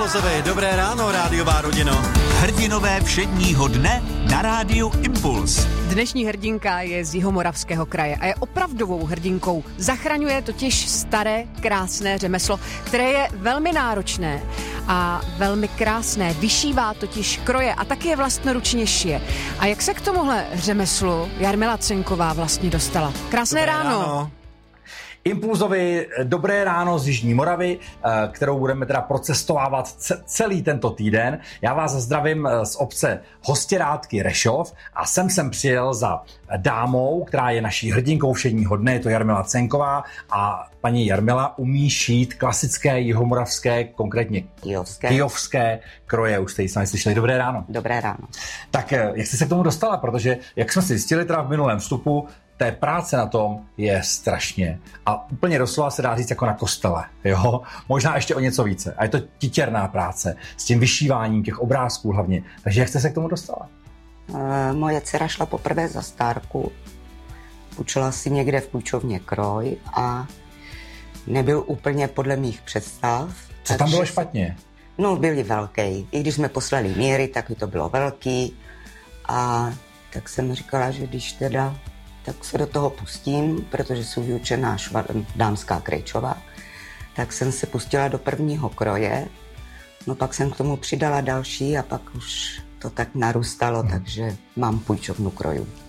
Impulzovi, dobré ráno, rádiová rodino. Hrdinové všedního dne na rádiu Impuls. Dnešní hrdinka je z Jihomoravského kraje a je opravdovou hrdinkou. Zachraňuje totiž staré, krásné řemeslo, které je velmi náročné a velmi krásné. Vyšívá totiž kroje a taky je vlastnoručně šije. A jak se k tomuhle řemeslu Jarmila Cenková vlastně dostala? Krásné ráno. Impulzovi dobré ráno z Jižní Moravy, kterou budeme teda procestovávat celý tento týden. Já vás zdravím z obce Hostěrádky Rešov a sem přijel za dámou, která je naší hrdinkou všedního dne, je to Jarmila Cenková a paní Jarmila umí šít klasické jihomoravské, konkrétně kyjovské kroje. Už jste ji sami slyšeli. Dobré ráno. Dobré ráno. Tak jak jste se k tomu dostala? Protože jak jsme si zjistili teda v minulém vstupu, té práce na tom je strašně. A úplně doslova se dá říct jako na kostele. Jo? Možná ještě o něco více. A je to titěrná práce s tím vyšíváním těch obrázků hlavně. Takže jak jste se k tomu dostala? Moje dcera šla poprvé za stárku. Půjčila si někde v půjčovně kroj a nebyl úplně podle mých představ. Co tam bylo špatně? No, byly velký. I když jsme poslali míry, tak to bylo velký. A tak jsem říkala, že když teda tak se do toho pustím, protože jsou vyučená dámská krejčová, tak jsem se pustila do prvního kroje, no pak jsem k tomu přidala další a pak už to tak narůstalo, takže mám půjčovnu krojů.